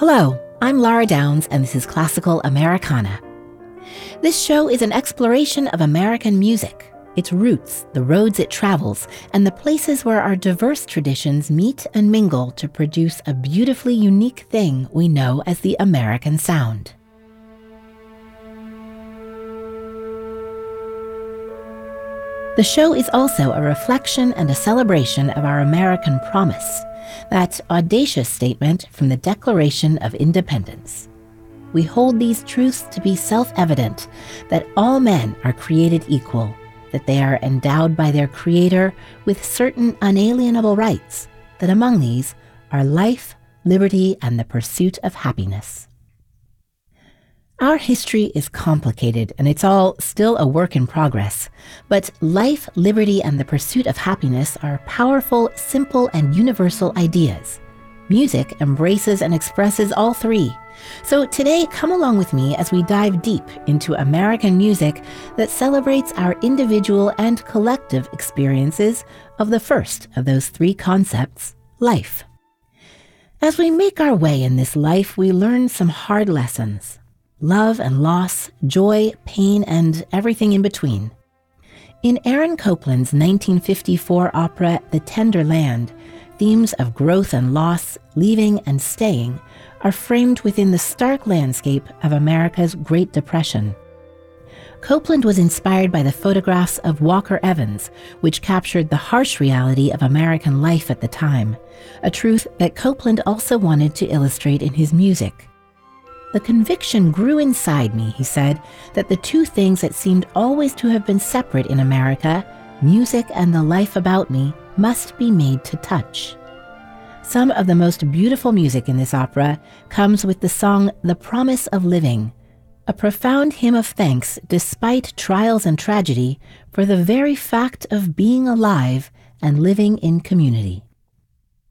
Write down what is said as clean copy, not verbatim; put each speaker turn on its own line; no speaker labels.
Hello, I'm Laura Downs, and this is Classical Americana. This show is an exploration of American music, its roots, the roads it travels, and the places where our diverse traditions meet and mingle to produce a beautifully unique thing we know as the American sound. The show is also a reflection and a celebration of our American promise, that audacious statement from the Declaration of Independence. We hold these truths to be self-evident, that all men are created equal, that they are endowed by their Creator with certain unalienable rights, that among these are life, liberty, and the pursuit of happiness. Our history is complicated, and it's all still a work in progress. But life, liberty, and the pursuit of happiness are powerful, simple, and universal ideas. Music embraces and expresses all three. So today, come along with me as we dive deep into American music that celebrates our individual and collective experiences of the first of those three concepts, life. As we make our way in this life, we learn some hard lessons. Love and loss, joy, pain, and everything in between. In Aaron Copland's 1954 opera, The Tender Land, themes of growth and loss, leaving and staying, are framed within the stark landscape of America's Great Depression. Copland was inspired by the photographs of Walker Evans, which captured the harsh reality of American life at the time, a truth that Copland also wanted to illustrate in his music. The conviction grew inside me, he said, that the two things that seemed always to have been separate in America, music and the life about me, must be made to touch. Some of the most beautiful music in this opera comes with the song The Promise of Living, a profound hymn of thanks despite trials and tragedy for the very fact of being alive and living in community.